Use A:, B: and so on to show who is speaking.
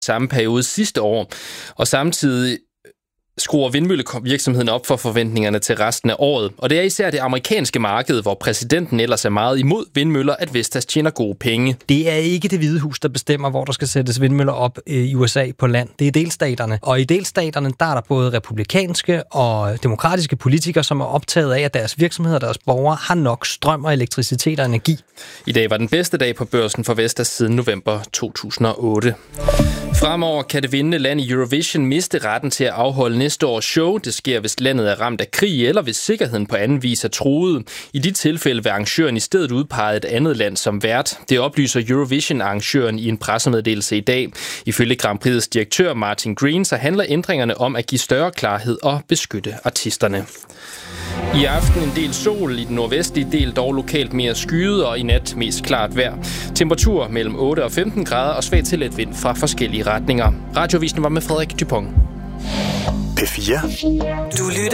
A: samme periode sidste år, og samtidig skruer vindmøllevirksomheden op for forventningerne til resten af året. Og det er især det amerikanske marked, hvor præsidenten ellers er meget imod vindmøller, at Vestas tjener gode penge.
B: Det er ikke Det Hvide Hus, der bestemmer, hvor der skal sættes vindmøller op i USA på land. Det er delstaterne. Og i delstaterne, der er der både republikanske og demokratiske politikere, som er optaget af, at deres virksomheder og deres borgere har nok strøm og elektricitet og energi.
A: I dag var den bedste dag på børsen for Vestas siden november 2008. Fremover kan det vindende land i Eurovision miste retten til at afholde næste års show. Det sker, hvis landet er ramt af krig, eller hvis sikkerheden på anden vis er truet. I de tilfælde vil arrangøren i stedet udpege et andet land som vært. Det oplyser Eurovision-arrangøren i en pressemeddelelse i dag. Ifølge Grand Prix's direktør Martin Green, så handler ændringerne om at give større klarhed og beskytte artisterne. I aften en del sol, i den nordvestlige del dog lokalt mere skyet, og i nat mest klart vejr. Temperatur mellem 8 og 15 grader og svag til let vind fra forskellige retninger. Radioavisen var med Frederik Dupont.
C: P4.